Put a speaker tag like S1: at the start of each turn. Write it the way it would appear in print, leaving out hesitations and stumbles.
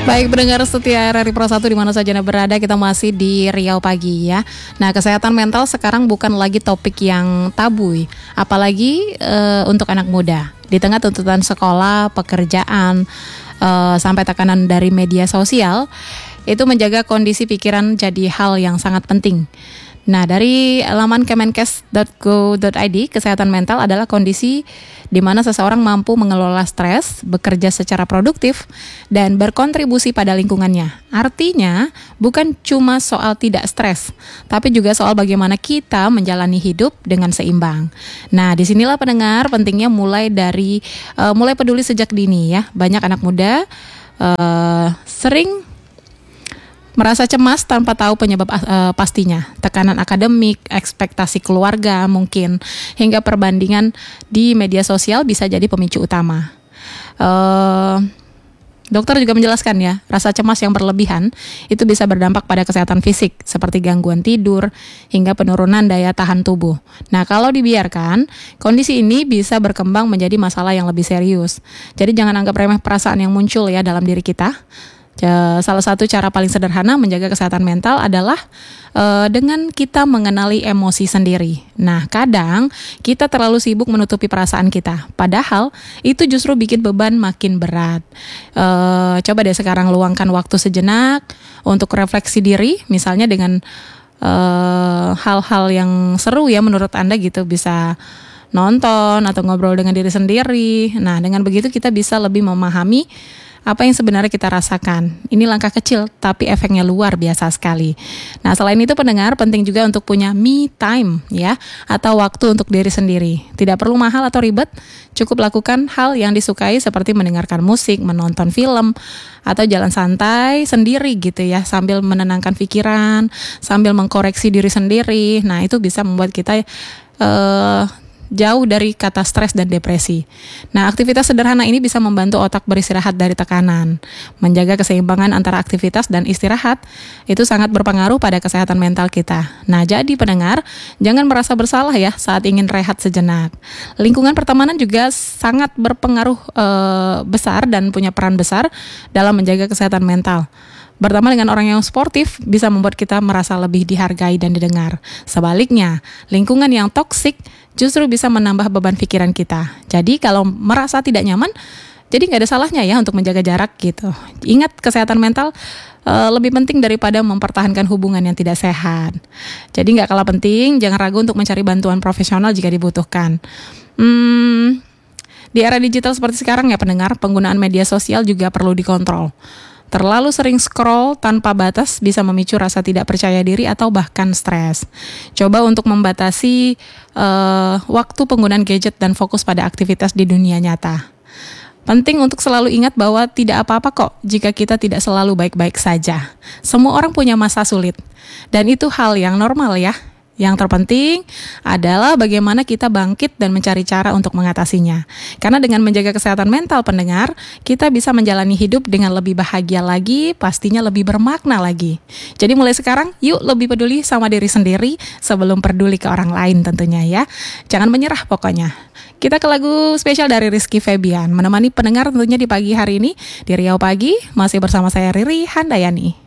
S1: Baik pendengar setia RRI Pro 1 di mana saja Anda berada, kita masih di Riau Pagi ya. Nah, kesehatan mental sekarang bukan lagi topik yang tabu, apalagi untuk anak muda. Di tengah tuntutan sekolah, pekerjaan, sampai tekanan dari media sosial, itu menjaga kondisi pikiran jadi hal yang sangat penting. Nah, dari laman kemenkes.go.id, kesehatan mental adalah kondisi di mana seseorang mampu mengelola stres, bekerja secara produktif, dan berkontribusi pada lingkungannya. Artinya, bukan cuma soal tidak stres, tapi juga soal bagaimana kita menjalani hidup dengan seimbang. Nah, disinilah pendengar pentingnya mulai peduli sejak dini ya. Banyak anak muda sering merasa cemas tanpa tahu penyebab pastinya. Tekanan akademik, ekspektasi keluarga mungkin, hingga perbandingan di media sosial bisa jadi pemicu utama. Dokter juga menjelaskan ya, rasa cemas yang berlebihan itu bisa berdampak pada kesehatan fisik, seperti gangguan tidur, hingga penurunan daya tahan tubuh. Nah, kalau dibiarkan, kondisi ini bisa berkembang menjadi masalah yang lebih serius. Jadi jangan anggap remeh perasaan yang muncul ya dalam diri kita. Salah satu cara paling sederhana menjaga kesehatan mental adalah dengan kita mengenali emosi sendiri. Nah, kadang kita terlalu sibuk menutupi perasaan kita, padahal itu justru bikin beban makin berat. Coba deh sekarang luangkan waktu sejenak untuk refleksi diri, misalnya dengan hal-hal yang seru ya menurut Anda gitu, bisa nonton atau ngobrol dengan diri sendiri. Nah, dengan begitu kita bisa lebih memahami apa yang sebenarnya kita rasakan. Ini langkah kecil, tapi efeknya luar biasa sekali. Nah, selain itu pendengar, penting juga untuk punya me time ya, atau waktu untuk diri sendiri. Tidak perlu mahal atau ribet, cukup lakukan hal yang disukai seperti mendengarkan musik, menonton film, atau jalan santai sendiri gitu ya, sambil menenangkan pikiran, sambil mengkoreksi diri sendiri. Nah, itu bisa membuat kita jauh dari kata stres dan depresi. Nah, aktivitas sederhana ini bisa membantu otak beristirahat dari tekanan. Menjaga keseimbangan antara aktivitas dan istirahat itu sangat berpengaruh pada kesehatan mental kita. Nah, jadi pendengar, jangan merasa bersalah ya saat ingin rehat sejenak. Lingkungan pertemanan juga sangat berpengaruh besar dan punya peran besar dalam menjaga kesehatan mental. Berteman dengan orang yang sportif bisa membuat kita merasa lebih dihargai dan didengar. Sebaliknya, lingkungan yang toksik justru bisa menambah beban pikiran kita. Jadi kalau merasa tidak nyaman, jadi nggak ada salahnya ya untuk menjaga jarak gitu. Ingat, kesehatan mental lebih penting daripada mempertahankan hubungan yang tidak sehat. Jadi nggak kalah penting, jangan ragu untuk mencari bantuan profesional jika dibutuhkan. Di era digital seperti sekarang ya pendengar, penggunaan media sosial juga perlu dikontrol. Terlalu sering scroll tanpa batas bisa memicu rasa tidak percaya diri atau bahkan stres. Coba untuk membatasi waktu penggunaan gadget dan fokus pada aktivitas di dunia nyata. Penting untuk selalu ingat bahwa tidak apa-apa kok jika kita tidak selalu baik-baik saja. Semua orang punya masa sulit, dan itu hal yang normal ya. Yang terpenting adalah bagaimana kita bangkit dan mencari cara untuk mengatasinya. Karena dengan menjaga kesehatan mental pendengar, kita bisa menjalani hidup dengan lebih bahagia lagi, pastinya lebih bermakna lagi. Jadi mulai sekarang, yuk lebih peduli sama diri sendiri sebelum peduli ke orang lain tentunya ya. Jangan menyerah pokoknya. Kita ke lagu spesial dari Rizky Febian, menemani pendengar tentunya di pagi hari ini di Riau Pagi, masih bersama saya Riri Handayani.